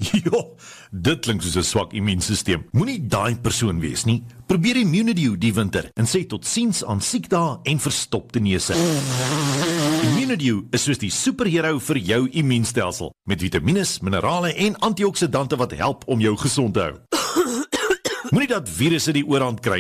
Ja, dit klink soos 'n swak immuunstelsel. Moenie daai persoon wees nie. Probeer Immunedio die winter en sê totsiens aan siekdae en verstopte neuse. Immunedio is soos die superhero vir jou immuunstelsel, met vitamiene, minerale en antioksidante wat help om jou gesond te hou. Moenie dat virusse die oorhand kry